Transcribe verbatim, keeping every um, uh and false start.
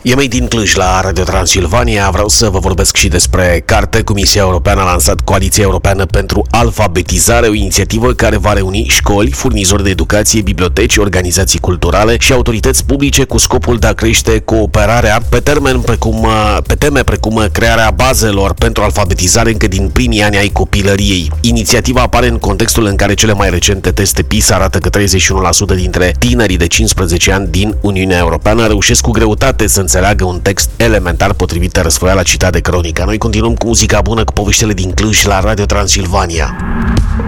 E mai din Cluj la Radio Transilvania. Vreau să vă vorbesc și despre carte. Comisia Europeană a lansat Coaliția Europeană pentru Alfabetizare, o inițiativă care va reuni școli, furnizori de educație, biblioteci, organizații culturale și autorități publice cu scopul de a crește cooperarea pe, termen precum, pe teme precum crearea bazelor pentru alfabetizare încă din primii ani ai copilăriei. Inițiativa apare în contextul în care cele mai recente teste PISA arată că treizeci și unu la sută dintre tinerii de cincisprezece ani din Uniunea Europeană reușesc cu greutate să înțeleagă un text elementar, potrivit răsfoiala citat de Cronica. Noi continuăm cu muzica bună, cu poveștile din Cluj la Radio Transilvania.